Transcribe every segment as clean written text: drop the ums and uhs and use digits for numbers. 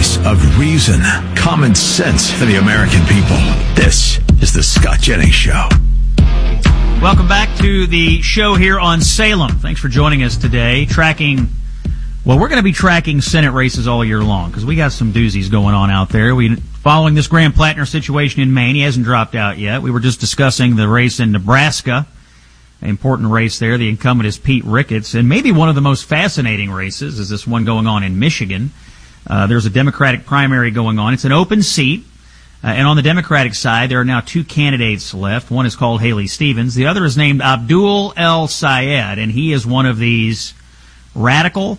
voice of reason, common sense for the American people. This is the Scott Jennings Show. Welcome back to the show here on Salem. Thanks for joining us today. We're going to be tracking Senate races all year long because we got some doozies going on out there. Following this Graham Plattner situation in Maine, he hasn't dropped out yet. We were just discussing the race in Nebraska. An important race there. The incumbent is Pete Ricketts. And maybe one of the most fascinating races is this one going on in Michigan. There's a Democratic primary going on. It's an open seat. And on the Democratic side, there are now two candidates left. One is called Haley Stevens. The other is named Abdul El-Sayed, and he is one of these radical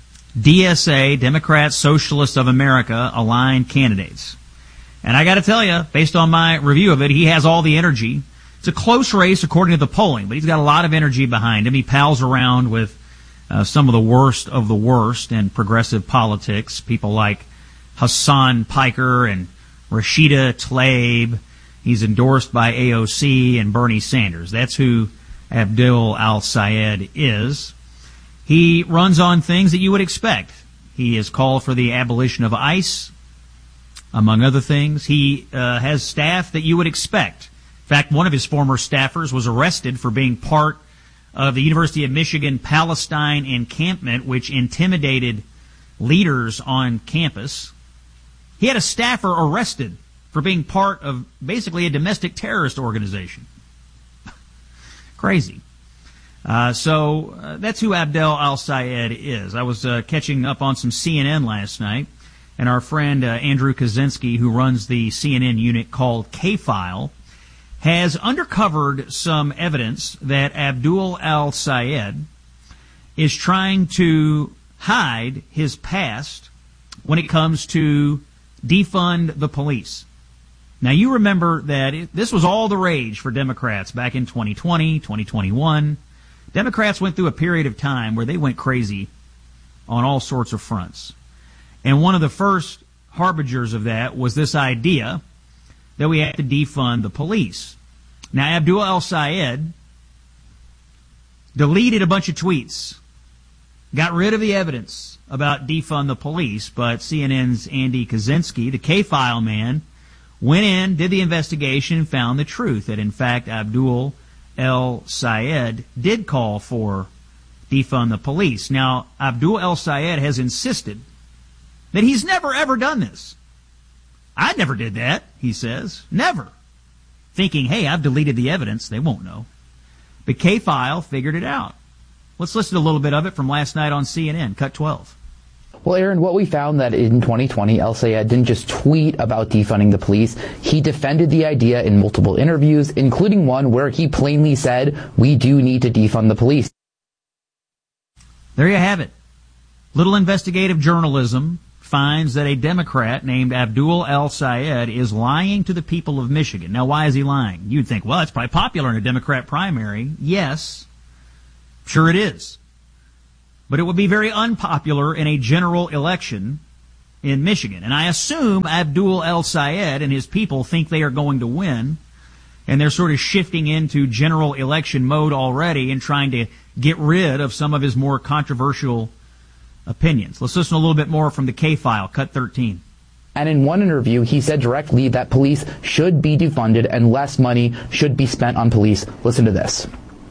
DSA, Democrat Socialists of America, aligned candidates. And I got to tell you, based on my review of it, he has all the energy. It's a close race according to the polling, but he's got a lot of energy behind him. He pals around with some of the worst in progressive politics, people like Hassan Piker and Rashida Tlaib. He's endorsed by AOC and Bernie Sanders. That's who Abdul El-Sayed is. He runs on things that you would expect. He has called for the abolition of ICE, among other things. He has staff that you would expect. In fact, one of his former staffers was arrested for being part of the University of Michigan Palestine encampment, which intimidated leaders on campus. He had a staffer arrested for being part of basically a domestic terrorist organization. Crazy. So that's who Abdul El-Sayed is. I was catching up on some CNN last night, and our friend Andrew Kaczynski, who runs the CNN unit called K-File, has uncovered some evidence that Abdul El-Sayed is trying to hide his past when it comes to defund the police. Now, you remember that this was all the rage for Democrats back in 2020, 2021. Democrats went through a period of time where they went crazy on all sorts of fronts. And one of the first harbingers of that was this idea that we have to defund the police. Now, Abdul El-Sayed deleted a bunch of tweets, got rid of the evidence about defund the police, but CNN's Andy Kaczynski, the K-File man, went in, did the investigation, and found the truth, that in fact Abdul El-Sayed did call for defund the police. Now, Abdul El-Sayed has insisted that he's never ever done this. I never did that, he says. Never. Thinking, hey, I've deleted the evidence, they won't know. But K-File figured it out. Let's listen to a little bit of it from last night on CNN, cut 12. Well, Aaron, what we found that in 2020, El-Sayed didn't just tweet about defunding the police. He defended the idea in multiple interviews, including one where he plainly said, we do need to defund the police. There you have it. Little investigative journalism finds that a Democrat named Abdul El-Sayed is lying to the people of Michigan. Now, why is he lying? You'd think, well, it's probably popular in a Democrat primary. Yes, sure it is. But it would be very unpopular in a general election in Michigan. And I assume Abdul El-Sayed and his people think they are going to win, and they're sort of shifting into general election mode already and trying to get rid of some of his more controversial opinions. Let's listen a little bit more from the K-File, cut 13. And in one interview, he said directly that police should be defunded and less money should be spent on police. Listen to this.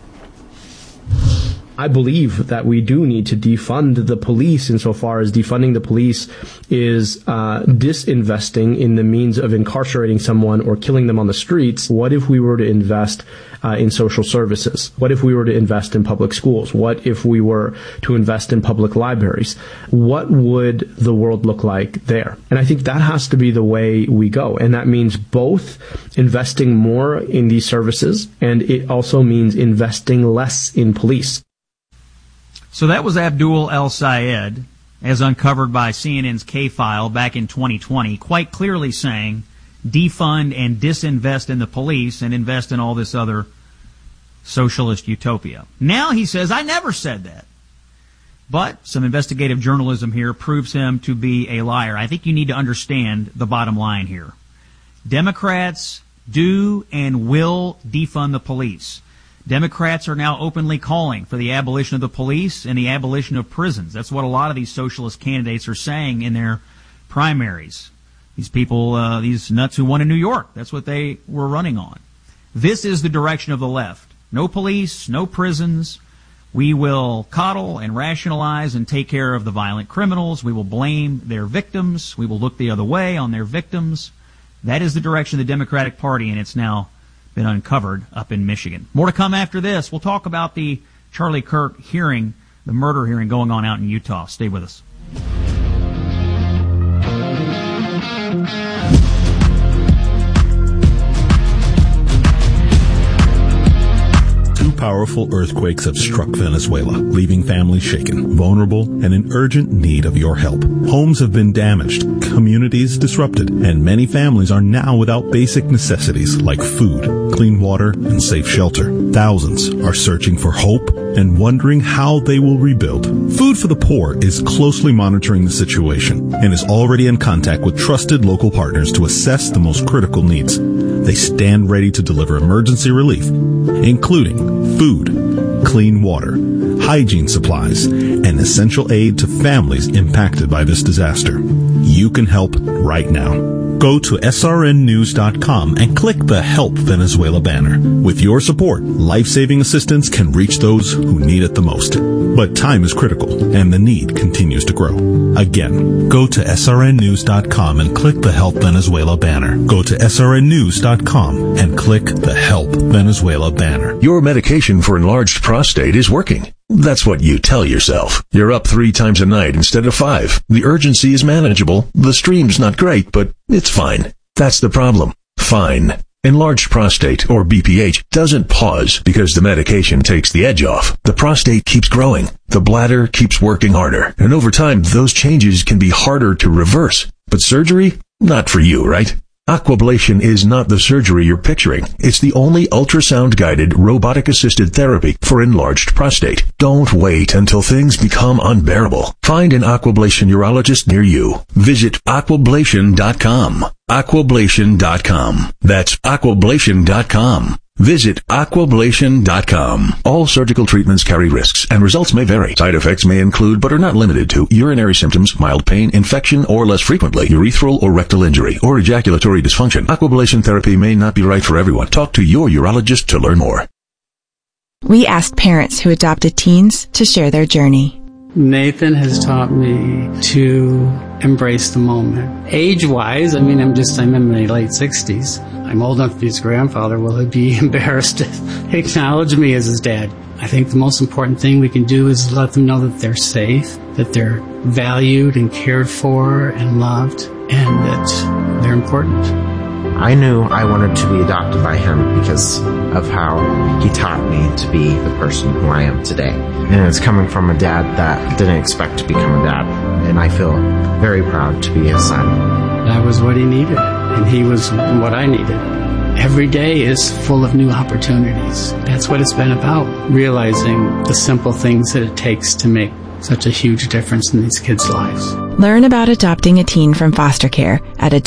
I believe that we do need to defund the police insofar as defunding the police is disinvesting in the means of incarcerating someone or killing them on the streets. What if we were to invest in social services? What if we were to invest in public schools? What if we were to invest in public libraries? What would the world look like there? And I think that has to be the way we go. And that means both investing more in these services, and it also means investing less in police. So that was Abdul El-Sayed, as uncovered by CNN's K-File back in 2020, quite clearly saying defund and disinvest in the police and invest in all this other socialist utopia. Now he says, I never said that. But some investigative journalism here proves him to be a liar. I think you need to understand the bottom line here. Democrats do and will defund the police. Democrats are now openly calling for the abolition of the police and the abolition of prisons. That's what a lot of these socialist candidates are saying in their primaries. These people, these nuts who won in New York, that's what they were running on. This is the direction of the left. No police, no prisons. We will coddle and rationalize and take care of the violent criminals. We will blame their victims. We will look the other way on their victims. That is the direction of the Democratic Party, and it's now been uncovered up in Michigan. More to come after this. We'll talk about the Charlie Kirk hearing, the murder hearing going on out in Utah. Stay with us. Two powerful earthquakes have struck Venezuela, leaving families shaken, vulnerable, and in urgent need of your help. Homes have been damaged, communities disrupted, and many families are now without basic necessities like food, clean water, and safe shelter. Thousands are searching for hope and wondering how they will rebuild. Food for the Poor is closely monitoring the situation and is already in contact with trusted local partners to assess the most critical needs. They stand ready to deliver emergency relief, including food, clean water, hygiene supplies, and essential aid to families impacted by this disaster. You can help right now. Go to srnnews.com and click the Help Venezuela banner. With your support, life-saving assistance can reach those who need it the most. But time is critical, and the need continues to grow. Again, go to srnnews.com and click the Help Venezuela banner. Go to srnnews.com and click the Help Venezuela banner. Your medication for enlarged prostate is working. That's what you tell yourself. You're up 3 times a night instead of 5. The urgency is manageable. The stream's not great, but it's fine. That's the problem. Fine. Enlarged prostate, or BPH, doesn't pause because the medication takes the edge off. The prostate keeps growing. The bladder keeps working harder. And over time, those changes can be harder to reverse. But surgery? Not for you, right? Aquablation is not the surgery you're picturing. It's the only ultrasound-guided, robotic-assisted therapy for enlarged prostate. Don't wait until things become unbearable. Find an Aquablation urologist near you. Visit aquablation.com. Aquablation.com. That's aquablation.com. Visit aquablation.com. All surgical treatments carry risks, and results may vary. Side effects may include, but are not limited to, urinary symptoms, mild pain, infection, or less frequently, urethral or rectal injury, or ejaculatory dysfunction. Aquablation therapy may not be right for everyone. Talk to your urologist to learn more. We asked parents who adopted teens to share their journey. Nathan has taught me to embrace the moment. Age-wise, I'm in my late 60s. I'm old enough to be his grandfather. Will he be embarrassed to acknowledge me as his dad? I think the most important thing we can do is let them know that they're safe, that they're valued and cared for and loved, and that they're important. I knew I wanted to be adopted by him because of how he taught me to be the person who I am today. And it's coming from a dad that didn't expect to become a dad. And I feel very proud to be his son. That was what he needed, and he was what I needed. Every day is full of new opportunities. That's what it's been about, realizing the simple things that it takes to make such a huge difference in these kids' lives. Learn about adopting a teen from foster care at